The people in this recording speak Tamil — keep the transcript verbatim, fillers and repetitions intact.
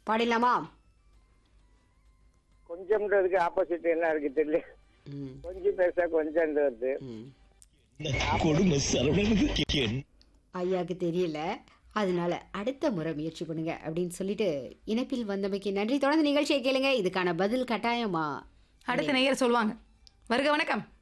பாடிடலாமா? கொஞ்சம்ன்றதுக்கு ஆப்போசிட் என்ன இருக்கு தெரியல. ம் கொஞ்சம் பேசா கொஞ்சம் வருது. ம் கொடுமை சரவணனுக்கு ஐயாவுக்கு தெரியல, அதனால அடுத்த முறை முயற்சி பண்ணுங்க அப்படின்னு சொல்லிட்டு இணைப்பில் வந்தமைக்கு நன்றி. தொடர்ந்து நிகழ்ச்சியை கேளுங்க, இதுக்கான பதில் கட்டாயமா அடுத்த நேயர் சொல்லுவாங்க. வருக வணக்கம்.